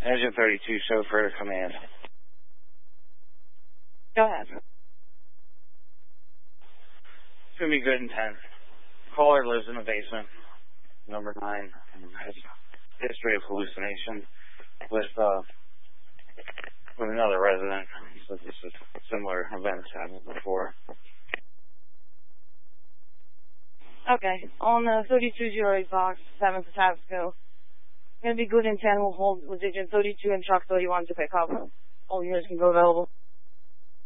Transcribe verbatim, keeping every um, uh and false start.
Engine thirty-two, chauffeur to command. Go ahead. It's going to be good and tense. Caller lives in the basement, number nine, and has a history of hallucination with, uh, with another resident. So this is similar events happened before. Okay. On the thirty-two zero eight box, seven for Tabasco. Gonna be good in ten. We'll hold with digit thirty-two and truck thirty-one to pick up. All units can go available.